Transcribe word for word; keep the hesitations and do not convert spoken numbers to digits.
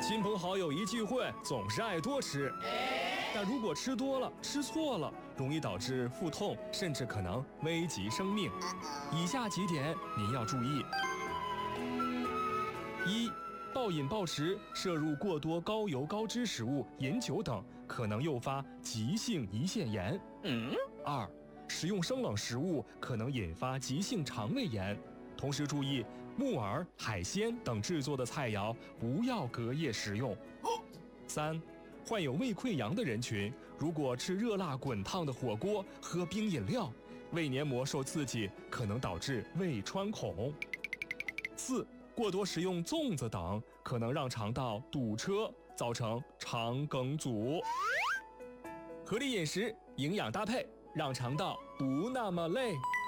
亲朋好友一聚会，总是爱多吃，但如果吃多了、吃错了，容易导致腹痛，甚至可能危及生命。以下几点您要注意：一、暴饮暴食、摄入过多高油高脂食物、饮酒等，可能诱发急性胰腺炎。 嗯。 二、食用生冷食物可能引发急性肠胃炎。同时注意，木耳、海鲜等制作的菜肴不要隔夜食用。三、患有胃溃疡的人群，如果吃热辣滚烫的火锅、喝冰饮料，胃黏膜受刺激，可能导致胃穿孔。四、过多食用粽子等，可能让肠道堵车，造成肠梗阻。合理饮食，营养搭配，让肠道不那么累。